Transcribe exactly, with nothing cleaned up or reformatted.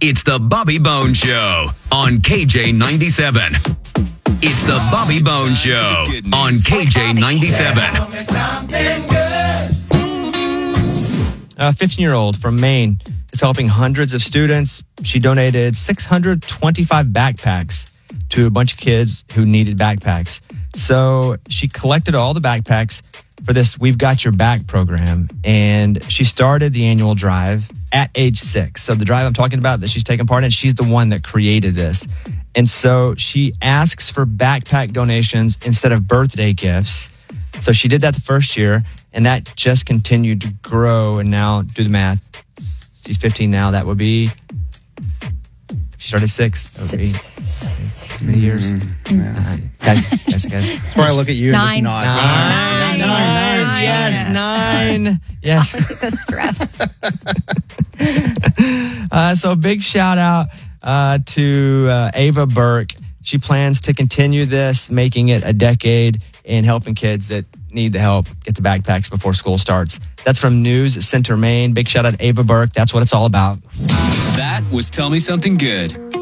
It's the Bobby Bone Show on K J ninety-seven. It's the Bobby Bone Show on K J ninety-seven. A fifteen-year-old from Maine is helping hundreds of students. She donated six hundred twenty-five backpacks to a bunch of kids who needed backpacks. So she collected all the backpacks for this We've Got Your Back program, and she started the annual drive at age six. So the drive I'm talking about that she's taking part in, she's the one that created this. And so she asks for backpack donations instead of birthday gifts. So she did that the first year, and that just continued to grow. And now, do the math. She's fifteen now. That would be, if she started at six, that would be three years. Mm-hmm. Yeah. Uh, guys, guys, guys. That's where I look at you Nine. and just nod. Nine. Nine, nine, Nine. yes, nine. Yes. Look at the stress. uh, so big shout out uh, to uh, Ava Burke. She plans to continue this, making it a decade in helping kids that need the help get the backpacks before school starts. That's from News Center, Maine. Big shout out to Ava Burke. That's what it's all about. That was Tell Me Something Good.